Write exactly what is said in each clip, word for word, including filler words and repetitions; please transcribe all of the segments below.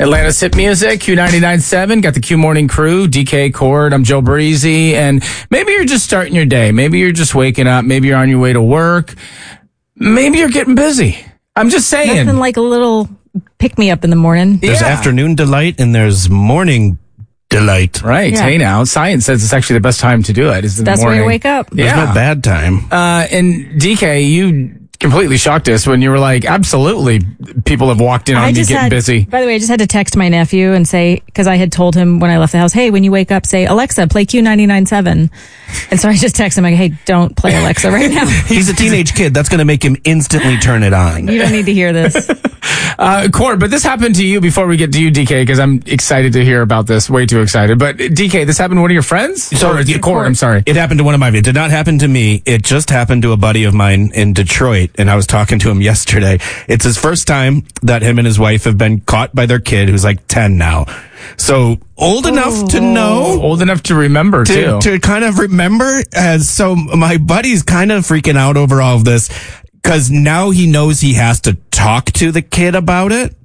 Atlanta's hit music, Q ninety-nine point seven. Got the Q Morning Crew, D K Cord. I'm Joe Breezy. And maybe you're just starting your day. Maybe you're just waking up. Maybe you're on your way to work. Maybe you're getting busy. I'm just saying. Nothing like a little pick-me-up in the morning. There's Yeah. afternoon delight and there's morning delight. Right. Yeah. Hey, now, science says it's actually the best time to do it. Is the Best way morning. to wake up. There's Yeah. no bad time. Uh, and D K, you completely shocked us when you were like, absolutely, people have walked in on I me just getting had, busy. By the way, I just had to text my nephew and say, because I had told him when I left the house, hey, when you wake up, say, Alexa, play Q ninety-nine point seven. And so I just texted him, like, hey, don't play Alexa right now. He's a teenage kid. That's going to make him instantly turn it on. You don't need to hear this. Uh, Cord, but this happened to you before we get to you, D K, because I'm excited to hear about this. Way too excited. But D K, this happened to one of your friends? So, or, yeah, Cord, I'm sorry. It happened to one of my, it did not happen to me. It just happened to a buddy of mine in Detroit, and I was talking to him yesterday. It's his first time that him and his wife have been caught by their kid, who's like ten now. So old enough to know. Old enough to remember, To, too. to kind of remember. As so my buddy's kind of freaking out over all of this because now he knows he has to talk to the kid about it.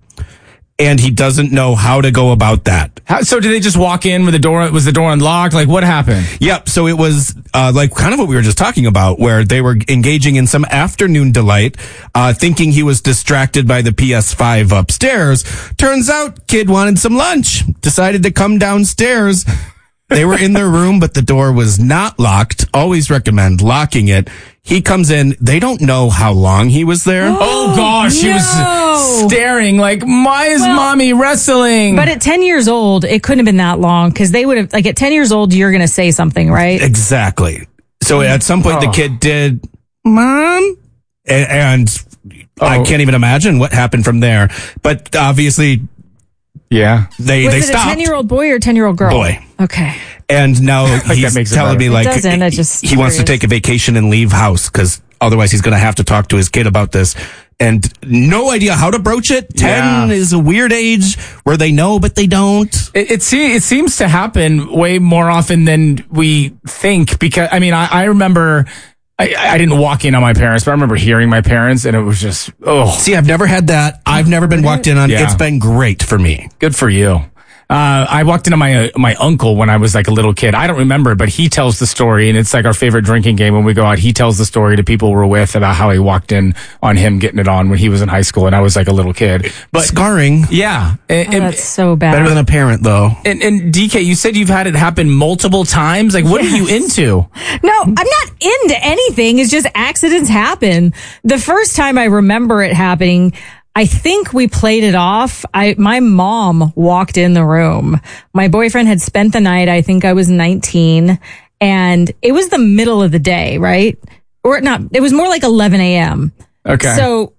And he doesn't know how to go about that. How, so did they just walk in with the door? Was the door unlocked? Like, what happened? Yep. So it was uh, like kind of what we were just talking about, where they were engaging in some afternoon delight, uh, thinking he was distracted by the P S five upstairs. Turns out, kid wanted some lunch. Decided to come downstairs. They were in their room, but the door was not locked. Always recommend locking it. He comes in. They don't know how long he was there. Oh, gosh. She no. was staring like, why is Well, mommy wrestling? But at ten years old, it couldn't have been that long because they would have, like at ten years old, you're going to say something, right? Exactly. So at some point, Oh. the kid did, Mom? And, and I Oh. can't even imagine what happened from there. But obviously, yeah. they, Was they it stopped. a ten-year-old boy or a ten-year-old girl? Boy. Okay. And now that he's makes it telling better. me like It doesn't, I just he wants to curious. take a vacation and leave house because otherwise he's going to have to talk to his kid about this. And no idea how to broach it. Ten Yeah. is a weird age where they know but they don't. It, it, se- it seems to happen way more often than we think because, I mean, I, I remember, I, I didn't walk in on my parents, but I remember hearing my parents and it was just, oh, See, I've never had that. I've never been walked in on. Yeah. It's been great for me. good for you. Uh, I walked into my, uh, my uncle when I was like a little kid. I don't remember, but he tells the story and it's like our favorite drinking game when we go out. He tells the story to people we're with about how he walked in on him getting it on when he was in high school and I was like a little kid. But Scarring. yeah. And, Oh, and- that's so bad. Better than a parent, though. and, and D K, you said you've had it happen multiple times. Like, what are you into? No, I'm not into anything. It's just accidents happen. The first time I remember it happening, I think we played it off. I, my mom walked in the room. My boyfriend had spent the night. I think I was nineteen and it was the middle of the day, right? Or not. It was more like eleven a.m. Okay. So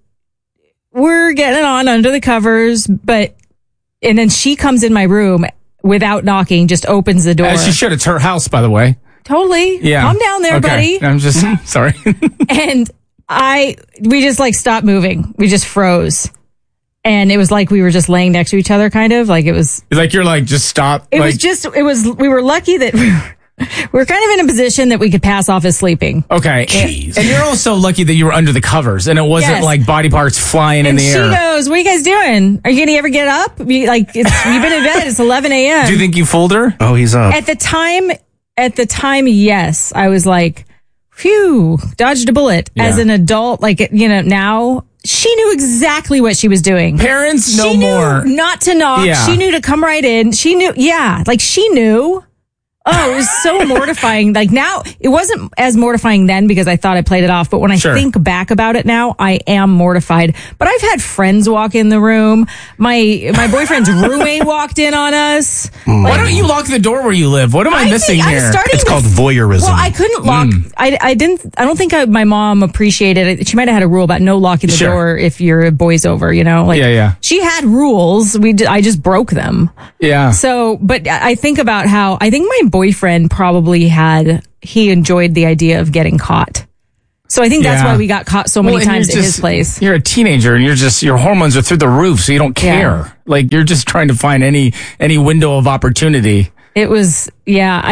we're getting on under the covers, but, and then she comes in my room without knocking, just opens the door. As she should. It's her house, by the way. Totally. Yeah. Calm down there, Okay. buddy. I'm just sorry. And I, we just like stopped moving. We just froze. And it was like we were just laying next to each other, kind of like it was, like you're like, just stop. it like, was just, it was, we were lucky that we were, we were kind of in a position that we could pass off as sleeping. okay. Jeez. And, and you're also lucky that you were under the covers and it wasn't Yes. like body parts flying in And the she air. goes, what are you guys doing? Are you going to ever get up? You, like, it's, you've been in bed. It's eleven a.m. Do you think you fooled her? Oh, he's up. At the time, at the time, yes, I was like, phew, dodged a bullet. Yeah. As an adult, like, you know, now she knew exactly what she was doing. Parents, no she knew more. not to knock. Yeah. She knew to come right in. She knew, yeah, like she knew. Oh, it was so mortifying. Like now, it wasn't as mortifying then because I thought I played it off. But when I Sure. think back about it now, I am mortified. But I've had friends walk in the room. My my boyfriend's roommate walked in on us. Why don't you lock the door where you live? What am I, I missing think I'm here? starting It's to- called voyeurism. Well, I couldn't lock. I, I didn't. I don't think I, my mom appreciated it. She might have had a rule about no locking the Sure. door if your boy's over. You know, like Yeah, yeah. She had rules. We. Did, I just broke them. yeah. So, but I think about how I think my boyfriend probably had, he enjoyed the idea of getting caught. So I think that's Yeah. why we got caught so many Well, and times you're at just- his place. You're a teenager and you're just, your hormones are through the roof, so you don't Yeah. care. Like you're just trying to find any, any window of opportunity. It was, yeah, I,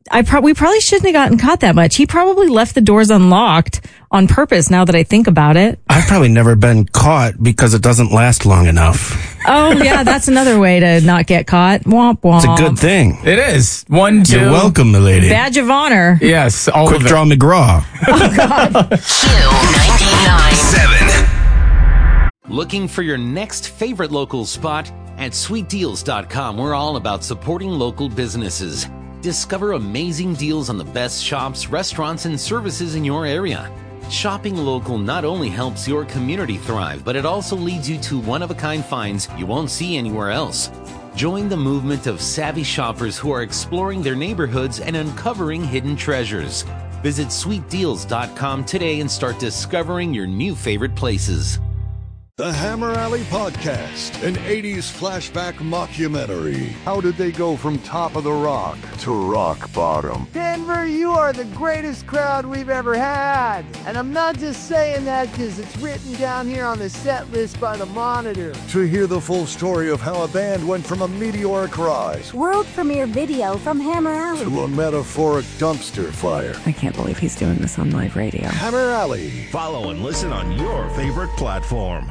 I pro- we probably shouldn't have gotten caught that much. He probably left the doors unlocked on purpose, now that I think about it. I've probably never been caught because it doesn't last long enough. Oh, yeah, that's another way to not get caught. Womp womp. It's a good thing. It is. One, two. You're welcome, milady. Badge of honor. Yes, all Quick of it. Draw McGraw. Oh, God. Q ninety-nine Seven. Looking for your next favorite local spot? At sweet deals dot com, we're all about supporting local businesses. Discover amazing deals on the best shops, restaurants, and services in your area. Shopping local not only helps your community thrive, but it also leads you to one-of-a-kind finds you won't see anywhere else. Join the movement of savvy shoppers who are exploring their neighborhoods and uncovering hidden treasures. Visit sweet deals dot com today and start discovering your new favorite places. The Hammer Alley Podcast, an eighties flashback mockumentary. How did they go from top of the rock to rock bottom? Denver, you are the greatest crowd we've ever had. And I'm not just saying that because it's written down here on the set list by the Monitor. To hear the full story of how a band went from a meteoric rise World premiere video from Hammer Alley to a metaphoric dumpster fire. I can't believe he's doing this on live radio. Hammer Alley. Follow and listen on your favorite platform.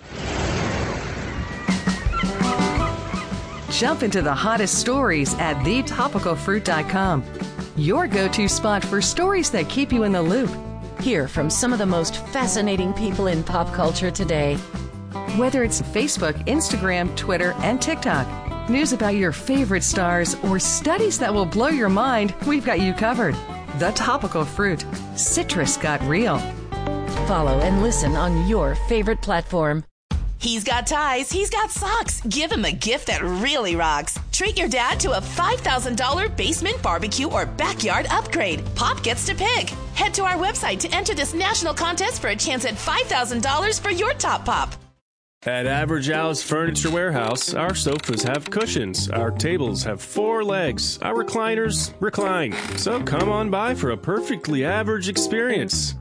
Jump into the hottest stories at the topical fruit dot com. Your go-to spot for stories that keep you in the loop. Hear from some of the most fascinating people in pop culture today. Whether it's Facebook, Instagram, Twitter, and TikTok, news about your favorite stars, or studies that will blow your mind, we've got you covered. The Topical Fruit. Citrus got real. Follow and listen on your favorite platform. He's got ties, he's got socks. Give him a gift that really rocks. Treat your dad to a five thousand dollars basement barbecue or backyard upgrade. Pop gets to pick. Head to our website to enter this national contest for a chance at five thousand dollars for your top pop. At Average Al's Furniture Warehouse, our sofas have cushions, our tables have four legs, our recliners recline. So come on by for a perfectly average experience.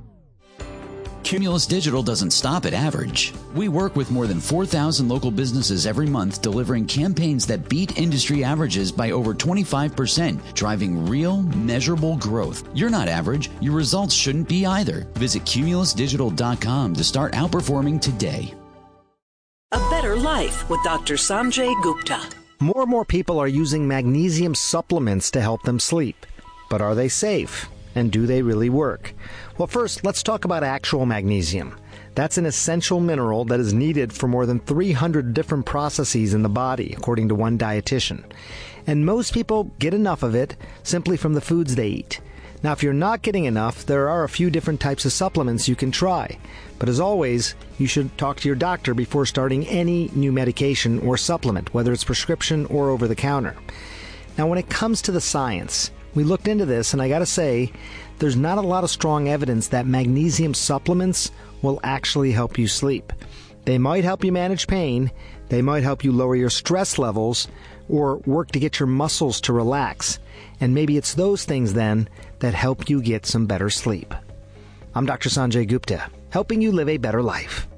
Cumulus Digital doesn't stop at average. We work with more than four thousand local businesses every month, delivering campaigns that beat industry averages by over twenty-five percent, driving real, measurable growth. You're not average. Your results shouldn't be either. Visit cumulus digital dot com to start outperforming today. A better life with Doctor Sanjay Gupta. More and more people are using magnesium supplements to help them sleep. But are they safe? And do they really work? Well, first, let's talk about actual magnesium. That's an essential mineral that is needed for more than three hundred different processes in the body, according to one dietitian. And most people get enough of it simply from the foods they eat. Now, if you're not getting enough, there are a few different types of supplements you can try. But as always, you should talk to your doctor before starting any new medication or supplement, whether it's prescription or over the counter. Now, when it comes to the science, we looked into this, and I gotta say, there's not a lot of strong evidence that magnesium supplements will actually help you sleep. They might help you manage pain, they might help you lower your stress levels, or work to get your muscles to relax. And maybe it's those things then that help you get some better sleep. I'm Doctor Sanjay Gupta, helping you live a better life.